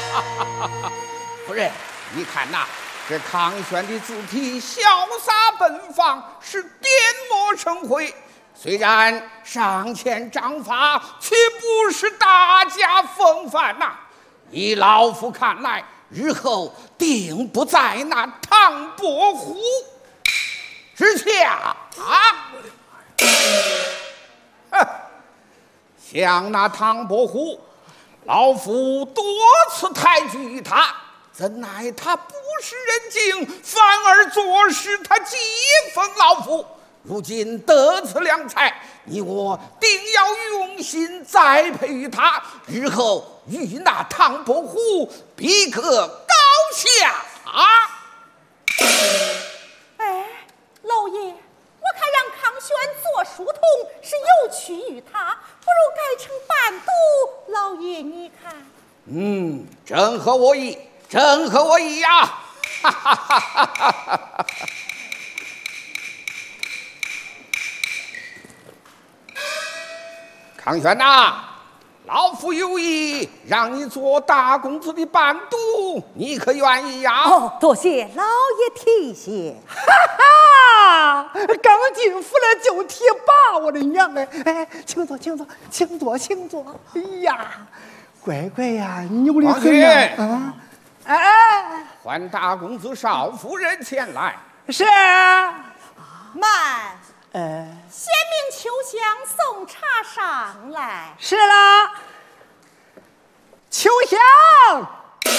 夫人，你看呐，这康轩的字体潇洒奔放，是点墨生辉。虽然上前章法，却不是大家风范呐。以老夫看来，日后定不在那唐伯虎之下啊！哼，像那唐伯虎，老夫多次抬举于他，怎奈他不识人境，反而坐视他讥讽老夫。如今得此良才，你我定要用心栽培于他，日后与那唐伯虎比个高下啊！ 哎，老爷，我看让康轩做书童是有趣于他，不如改成伴读。老爷，你看， 正合我意，正合我意呀！哈哈哈哈哈哈！康轩呐，老夫有意让你做大公子的伴读，你可愿意呀？ 哦，多谢老爷提携。 哈哈，刚进府了就提拔我的娘哎！哎，请坐，请坐，请坐，请坐。哎呀，乖乖呀，牛的很呀！啊，哎， 唤大公子少夫人前来。 是。 慢。先命秋香送茶上来。 是啦，秋香。